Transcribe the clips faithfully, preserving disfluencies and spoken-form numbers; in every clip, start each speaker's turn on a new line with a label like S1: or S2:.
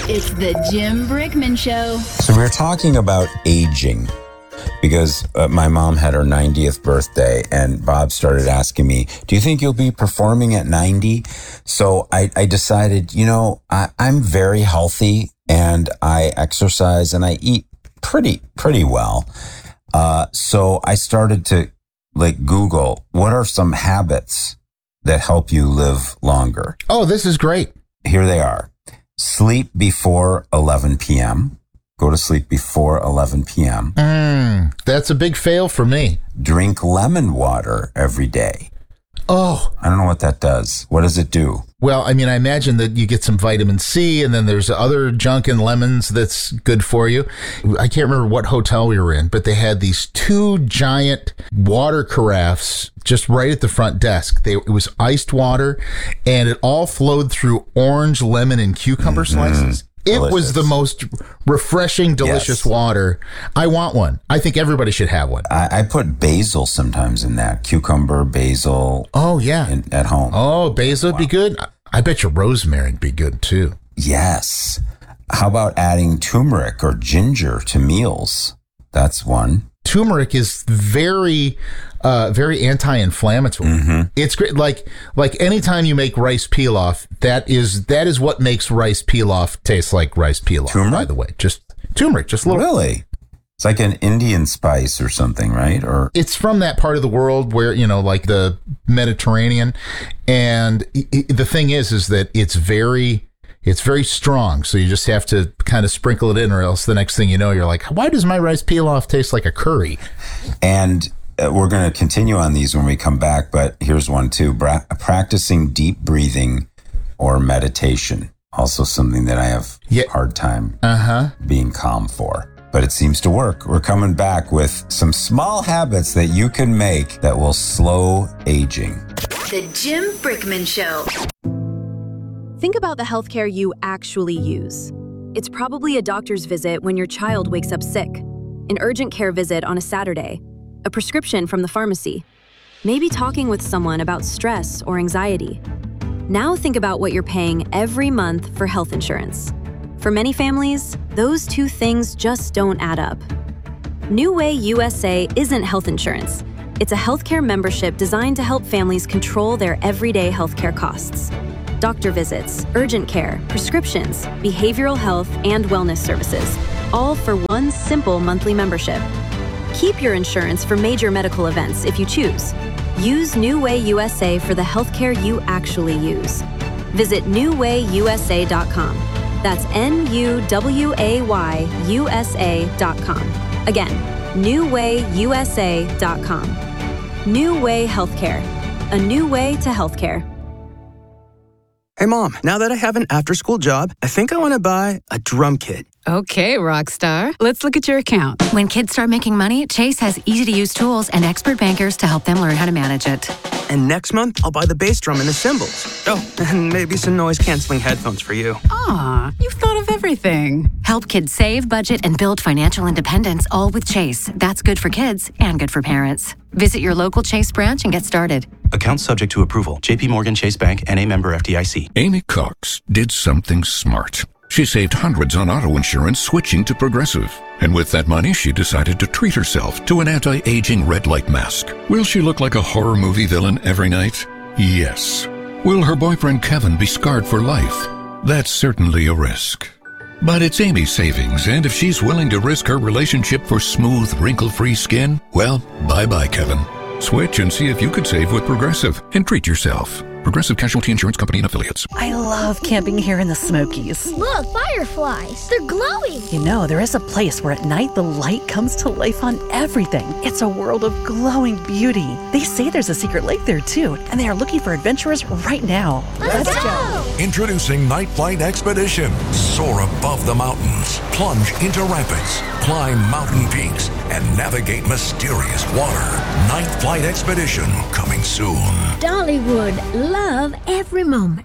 S1: It's the Jim Brickman Show.
S2: So we're talking about aging because uh, my mom had her ninetieth birthday and Bob started asking me, do you think you'll be performing at ninety? So I, I decided, you know, I, I'm very healthy and I exercise and I eat pretty, pretty well. Uh, so I started to like Google, what are some habits that help you live longer?
S3: Oh, this is great.
S2: Here they are. Sleep before eleven p.m. Go to sleep before eleven p.m.
S3: Mm, that's a big fail for me.
S2: Drink lemon water every day.
S3: Oh.
S2: I don't know what that does. What does it do?
S3: Well, I mean, I imagine that you get some vitamin C, and then there's other junk in lemons that's good for you. I can't remember what hotel we were in, but they had these two giant water carafes just right at the front desk. They, it was iced water, and it all flowed through orange, lemon, and cucumber mm-hmm. slices. It delicious. Was the most refreshing, delicious yes. water. I want one. I think everybody should have one.
S2: I, I put basil sometimes in that. Cucumber, basil.
S3: Oh, yeah.
S2: In, at home.
S3: Oh, basil would wow. be good. I bet your rosemary would be good, too.
S2: Yes. How about adding turmeric or ginger to meals? That's one.
S3: Turmeric is very, uh, very anti-inflammatory. Mm-hmm. It's great. Like, like anytime you make rice pilaf, that is that is what makes rice pilaf taste like rice pilaf.
S2: Turmeric?
S3: By the way, just turmeric, just a little.
S2: Really? It's like an Indian spice or something, right? Or
S3: it's from that part of the world where, you know, like the Mediterranean, and it, the thing is, is that it's very. It's very strong, so you just have to kind of sprinkle it in, or else the next thing you know, you're like, why does my rice pilaf taste like a curry?
S2: And uh, we're going to continue on these when we come back, but here's one too. Bra- practicing deep breathing or meditation. Also something that I have
S3: yeah.
S2: a hard time
S3: uh-huh.
S2: being calm for. But it seems to work. We're coming back with some small habits that you can make that will slow aging.
S1: The Jim Brickman Show.
S4: Think about the healthcare you actually use. It's probably a doctor's visit when your child wakes up sick, an urgent care visit on a Saturday, a prescription from the pharmacy, maybe talking with someone about stress or anxiety. Now think about what you're paying every month for health insurance. For many families, those two things just don't add up. New Way U S A isn't health insurance. It's a healthcare membership designed to help families control their everyday healthcare costs. Doctor visits, urgent care, prescriptions, behavioral health, and wellness services, all for one simple monthly membership. Keep your insurance for major medical events if you choose. Use New Way U S A for the healthcare you actually use. Visit new way u s a dot com. That's N U W A Y U S A dot com. Again, new way u s a dot com. New Way Healthcare. A new way to healthcare.
S5: Hey, Mom, now that I have an after-school job, I think I want to buy a drum kit.
S6: Okay, Rockstar. Let's look at your account.
S7: When kids start making money, Chase has easy-to-use tools and expert bankers to help them learn how to manage it.
S5: And next month, I'll buy the bass drum and the cymbals. Oh, and maybe some noise-canceling headphones for you.
S6: Aw, you've thought of everything.
S7: Help kids save, budget, and build financial independence, all with Chase. That's good for kids and good for parents. Visit your local Chase branch and get started.
S8: Account subject to approval. J P Morgan Chase Bank, N A member F D I C.
S9: Amy Cox did something smart. She saved hundreds on auto insurance switching to Progressive. And with that money, she decided to treat herself to an anti-aging red light mask. Will she look like a horror movie villain every night? Yes. Will her boyfriend Kevin be scarred for life? That's certainly a risk. But it's Amy's savings, and if she's willing to risk her relationship for smooth, wrinkle-free skin, well, bye-bye, Kevin. Switch and see if you could save with Progressive and treat yourself. Progressive Casualty Insurance Company and Affiliates.
S10: I love camping here in the Smokies.
S11: Look, fireflies. They're glowing.
S10: You know, there is a place where at night the light comes to life on everything. It's a world of glowing beauty. They say there's a secret lake there, too, and they are looking for adventurers right now.
S11: Let's, Let's go.
S12: go! Introducing Night Flight Expedition. Soar above the mountains, plunge into rapids, climb mountain peaks, and navigate mysterious water. Night Flight Expedition coming soon.
S11: Dollywood. Love every moment.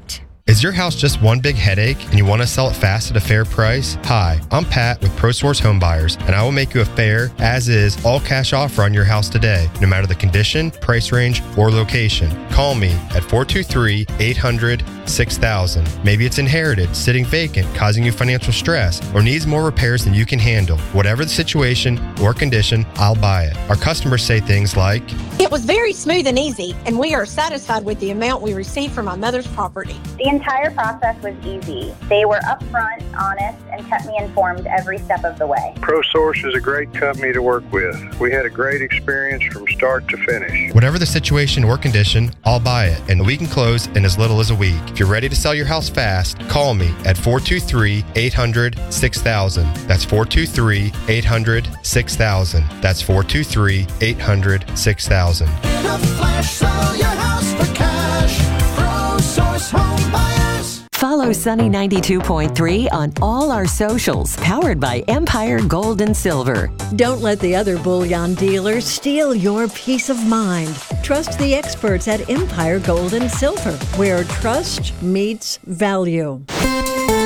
S13: Is your house just one big headache and you want to sell it fast at a fair price? Hi, I'm Pat with ProSource Home Buyers, and I will make you a fair, as-is, all-cash offer on your house today, no matter the condition, price range, or location. Call me at four two three, eight hundred, six thousand. Maybe it's inherited, sitting vacant, causing you financial stress, or needs more repairs than you can handle. Whatever the situation or condition, I'll buy it. Our customers say things like,
S14: "It was very smooth and easy, and we are satisfied with the amount we received from my mother's property."
S15: The entire process was easy. They were upfront, honest, and kept me informed every step of the way.
S16: ProSource is a great company to work with. We had a great experience from start to finish.
S13: Whatever the situation or condition, I'll buy it, and we can close in as little as a week. If you're ready to sell your house fast, call me at four two three, eight hundred, six thousand. That's four two three, eight hundred, six thousand. That's four two three, eight hundred, six thousand.
S17: In a flash, sell your house for cash. ProSource Home Buyers.
S18: Follow Sunny ninety-two point three on all our socials, powered by Empire Gold and Silver.
S19: Don't let the other bullion dealers steal your peace of mind. Trust the experts at Empire Gold and Silver, where trust meets value.